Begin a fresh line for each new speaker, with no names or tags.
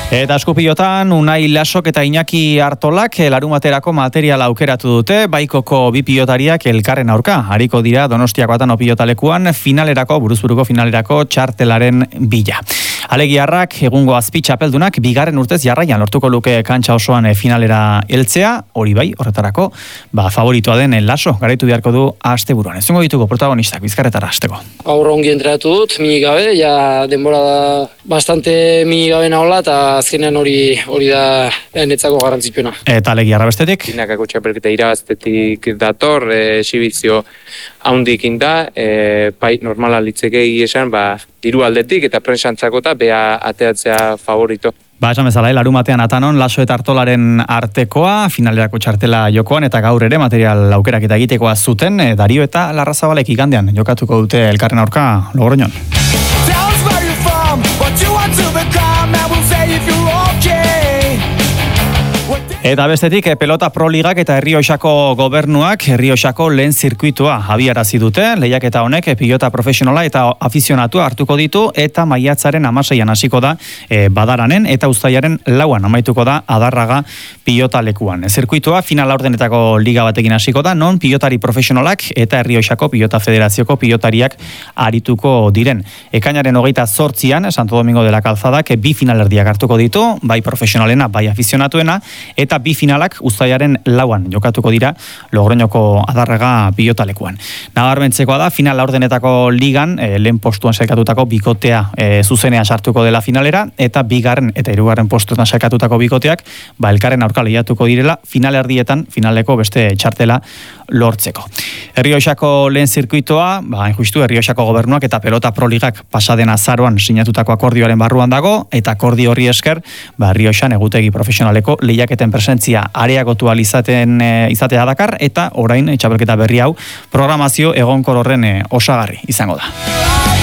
Eta eskupilotan, Unai Lasok eta Iñaki Artolak larumaterako materiala aukeratu dute, baikoko bi pilotariak elkarren aurka. Hariko dira Donostiako Atano pilotalekuan buruzburuko finalerako txartelaren bila. Alegiarrak egungo azpi txapeldunak bigarren urtez jarraian lortuko luke kantxa osoan finalera heltzea, hori bai, horretarako, favoritoa den Laso, garaitu beharko du asteburuan. Ezungo dituko protagonistak bizkarretara hasteko.
Gaur ongi entrenatu dut, minik gabe, ja denbora da bastante minik gabe nahola, eta azkenean hori da netzako garrantzitsuena.
Eta Alegiarra bestetik?
Binakako txapelketa irabaztetik dator, exibizio haundikin da, normala litzekei esan, diru aldetik eta prensantzako eta bea ateatzea favorito.
Esan bezala, larumatean Atanon, Laso eta Artolaren artekoa, finalerako txartela jokoan, eta gaur ere material aukerak eta egitekoa zuten, Dario eta Larrazabalek igandean jokatuko dute elkarren aurka Logroñon. Eta bestetik, pelota proligak eta Errioxako gobernuak Errioxako lehen zirkuitua abiarazi dute, lehiaketa honek pilota profesionala eta afizionatua hartuko ditu, eta maiatzaren 16an hasiko da Badaranen, eta uztailaren 4an amaituko da Adarraga pilotalekuan. Zirkuitua final laurdenetako liga batekin hasiko da, non pilotari profesionalak eta Errioxako pilota federazioko pilotariak arituko diren. Ekainaren 28an, Santo Domingo de la Calzadak bi finalerdiak hartuko ditu, bai profesionalena, bai afizionatuena, eta bi finalak uztailaren 4an jokatuko dira Logroñoko Adarraga pilotalekuan. Nabarmentzekoa da, final laurdenetako ligan, lehen postuan sailkatutako bikotea zuzenean sartuko dela finalera, eta bigarren eta hirugarren postuetan sailkatutako bikoteak, elkarren aurka lehiatuko direla finalerdietan, finaleko beste txartela lortzeko. Errioxako lehen zirkuitoa, injustu Errioxako gobernuak eta pelota proligak pasaden azaroan sinatutako akordioaren barruan dago, eta akordio horri esker, Errioxan egutegi profesionaleko lehiaketen presentzia areagotu izatea dakar, eta orain txapelketa berri hau programazio egonkor horren osagarri izango da.